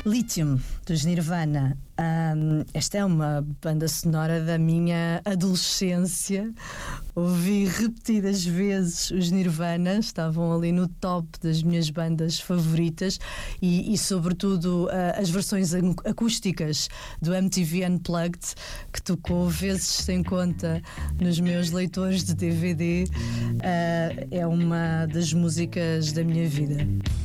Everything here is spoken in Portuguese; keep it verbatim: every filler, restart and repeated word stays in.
Lithium, dos Nirvana. Um, esta é uma banda sonora da minha adolescência. Ouvi repetidas vezes os Nirvana, estavam ali no top das minhas bandas favoritas e, e sobretudo, uh, as versões acústicas do M T V Unplugged, que tocou vezes sem conta nos meus leitores de D V D, uh, é uma das músicas da minha vida.